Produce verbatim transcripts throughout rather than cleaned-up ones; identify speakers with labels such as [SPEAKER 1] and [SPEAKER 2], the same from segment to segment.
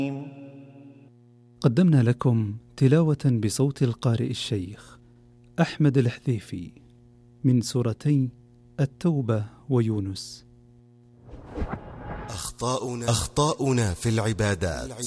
[SPEAKER 1] قدمنا لكم تلاوة بصوت القارئ الشيخ أحمد الحذيفي من سورتي التوبة ويونس.
[SPEAKER 2] أخطاؤنا, أخطاؤنا في العبادات.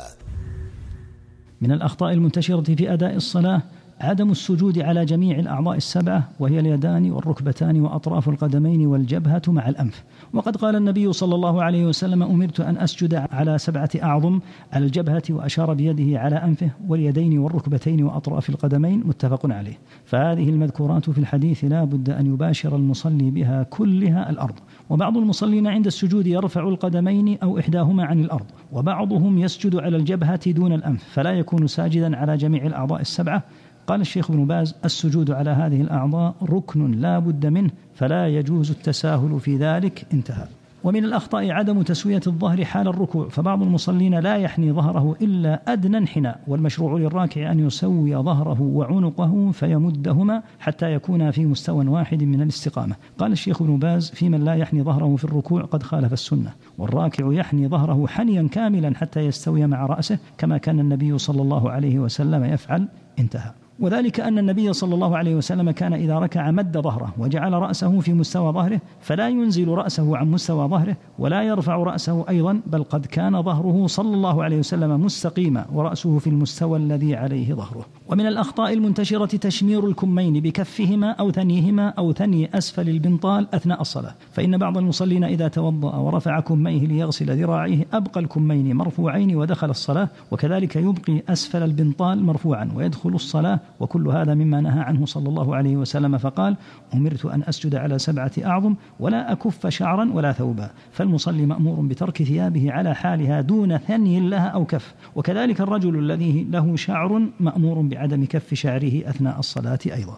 [SPEAKER 3] من الأخطاء المنتشرة في أداء الصلاة عدم السجود على جميع الأعضاء السبعة، وهي اليدان والركبتان وأطراف القدمين والجبهة مع الأنف. وقد قال النبي صلى الله عليه وسلم: أمرت أن أسجد على سبعة أعظم، على الجبهة، وأشار بيده على أنفه واليدين والركبتين وأطراف القدمين، متفق عليه. فهذه المذكورات في الحديث لا بد أن يباشر المصلي بها كلها الأرض. وبعض المصلين عند السجود يرفع القدمين أو إحداهما عن الأرض، وبعضهم يسجد على الجبهة دون الأنف، فلا يكون ساجدا على جميع الأعضاء السبعة. قال الشيخ ابن باز: السجود على هذه الأعضاء ركن لا بد منه، فلا يجوز التساهل في ذلك. انتهى. ومن الأخطاء عدم تسوية الظهر حال الركوع، فبعض المصلين لا يحني ظهره إلا أدنى انحناء، والمشروع للراكع أن يسوي ظهره وعنقه فيمدهما حتى يكونا في مستوى واحد من الاستقامة. قال الشيخ ابن باز: في من لا يحني ظهره في الركوع قد خالف السنة، والراكع يحني ظهره حنيا كاملا حتى يستوي مع رأسه، كما كان النبي صلى الله عليه وسلم يفعل. انتهى. وذلك أن النبي صلى الله عليه وسلم كان إذا ركع مد ظهره وجعل رأسه في مستوى ظهره، فلا ينزل رأسه عن مستوى ظهره ولا يرفع رأسه أيضا، بل قد كان ظهره صلى الله عليه وسلم مستقيما ورأسه في المستوى الذي عليه ظهره. ومن الأخطاء المنتشرة تشمير الكمين بكفهما أو ثنيهما أو ثني أسفل البنطال أثناء الصلاة، فإن بعض المصلين إذا توضأ ورفع كميه ليغسل ذراعيه أبقى الكمين مرفوعين ودخل الصلاة، وكذلك يبقي أسفل البنطال مرفوعا ويدخل الصلاة، وكل هذا مما نهى عنه صلى الله عليه وسلم، فقال: أمرت أن أسجد على سبعة أعظم ولا أكف شعرا ولا ثوبا. فالمصلي مأمور بترك ثيابه على حالها دون ثني لها أو كف، وكذلك الرجل الذي له شعر مأمور بعدم كف شعره أثناء الصلاة أيضا.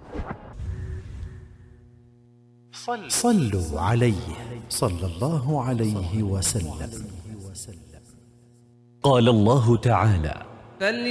[SPEAKER 2] صلوا عليه صلى الله عليه وسلم.
[SPEAKER 4] قال الله تعالى: